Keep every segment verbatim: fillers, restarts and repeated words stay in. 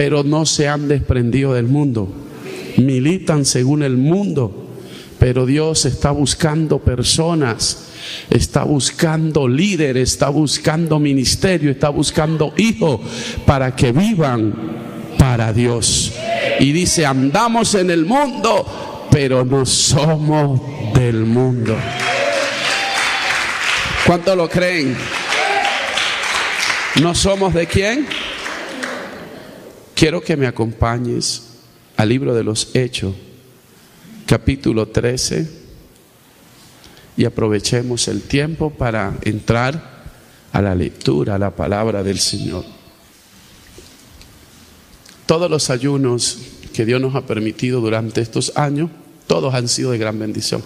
pero no se han desprendido del mundo. Militan según el mundo, pero Dios está buscando personas, está buscando líderes, está buscando ministerio, está buscando hijos para que vivan para Dios. Y dice, andamos en el mundo, pero no somos del mundo. ¿Cuántos lo creen? ¿No somos de quién? Quiero que me acompañes al libro de los Hechos, capítulo trece, y aprovechemos el tiempo para entrar a la lectura, a la palabra del Señor. Todos los ayunos que Dios nos ha permitido durante estos años, todos han sido de gran bendición.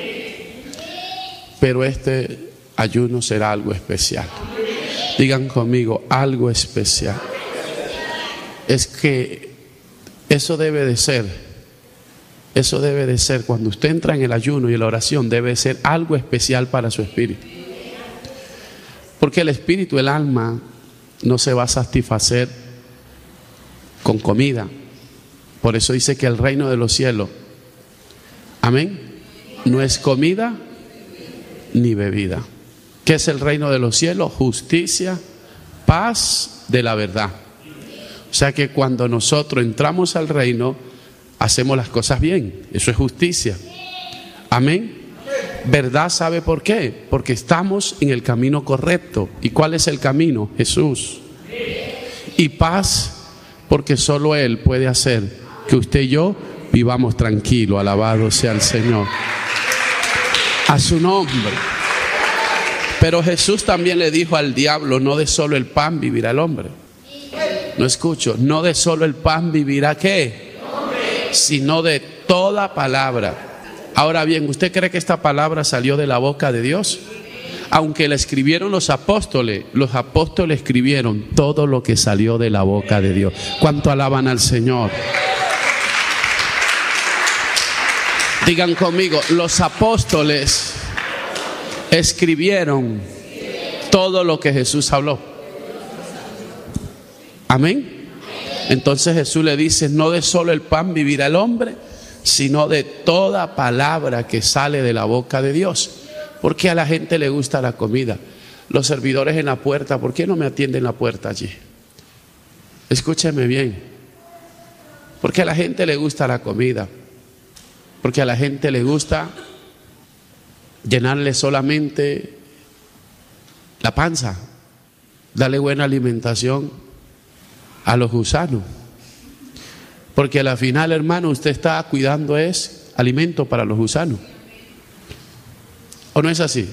Pero este ayuno será algo especial. Digan conmigo, algo especial. Es que eso debe de ser, eso debe de ser, cuando usted entra en el ayuno y en la oración, debe ser algo especial para su espíritu. Porque el espíritu, el alma, no se va a satisfacer con comida. Por eso dice que el reino de los cielos, amén, no es comida ni bebida. ¿Qué es el reino de los cielos? Justicia, paz de la verdad. O sea que cuando nosotros entramos al reino, hacemos las cosas bien. Eso es justicia. Amén. ¿Verdad? ¿Sabe por qué? Porque estamos en el camino correcto. ¿Y cuál es el camino? Jesús. Y paz, porque solo Él puede hacer que usted y yo vivamos tranquilos. Alabado sea el Señor. A su nombre. Pero Jesús también le dijo al diablo, no de solo el pan vivirá el hombre. No escucho, no de solo el pan vivirá ¿qué? Sino de toda palabra. Ahora bien, ¿usted cree que esta palabra salió de la boca de Dios? Aunque la escribieron los apóstoles, los apóstoles escribieron todo lo que salió de la boca de Dios. ¿Cuánto alaban al Señor? Digan conmigo, los apóstoles escribieron todo lo que Jesús habló. Amén. Entonces Jesús le dice, no de solo el pan vivirá el hombre, sino de toda palabra que sale de la boca de Dios. Porque a la gente le gusta la comida. Los servidores en la puerta, ¿por qué no me atienden la puerta allí? Escúcheme bien. Porque a la gente le gusta la comida. Porque a la gente le gusta llenarle solamente la panza, darle buena alimentación a los gusanos. Porque al final, hermano, usted está cuidando es alimento para los gusanos. ¿O no es así?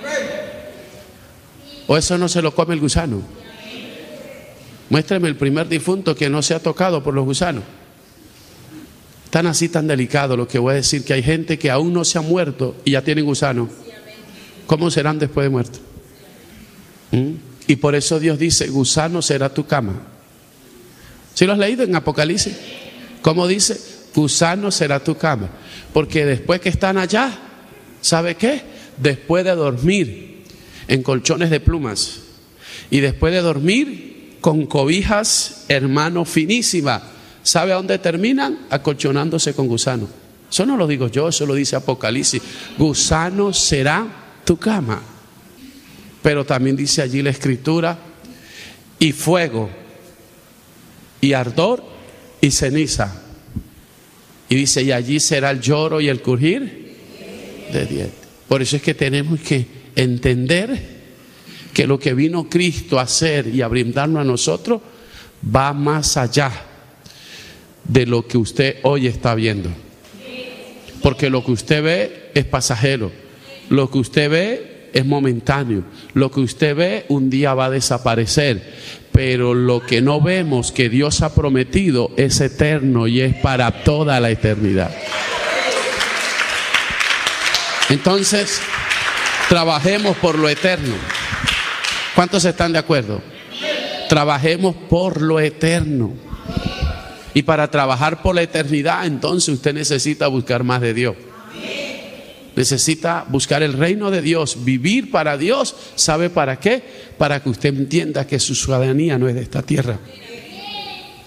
¿O eso no se lo come el gusano? Muéstreme el primer difunto que no se ha tocado por los gusanos. Tan así, tan delicado lo que voy a decir, que hay gente que aún no se ha muerto y ya tienen gusano. ¿Cómo serán después de muerto? ¿Mm? Y por eso Dios dice, gusano será tu cama. ¿Sí lo has leído en Apocalipsis? ¿Cómo dice? Gusano será tu cama. Porque después que están allá, ¿sabe qué? Después de dormir en colchones de plumas y después de dormir con cobijas, hermano, finísimas, ¿sabe a dónde terminan? Acolchonándose con gusano. Eso no lo digo yo, eso lo dice Apocalipsis. Gusano será tu cama. Pero también dice allí la Escritura, y fuego, y ardor, y ceniza. Y dice, y allí será el lloro y el crujir de dientes. Por eso es que tenemos que entender que lo que vino Cristo a hacer y a brindarnos a nosotros va más allá de lo que usted hoy está viendo. Porque lo que usted ve es pasajero, lo que usted ve es momentáneo, lo que usted ve un día va a desaparecer, pero lo que no vemos que Dios ha prometido es eterno y es para toda la eternidad. Entonces, trabajemos por lo eterno. ¿Cuántos están de acuerdo? Trabajemos por lo eterno. Y para trabajar por la eternidad, entonces usted necesita buscar más de Dios. Necesita buscar el reino de Dios, vivir para Dios. ¿Sabe para qué? Para que usted entienda que su ciudadanía no es de esta tierra.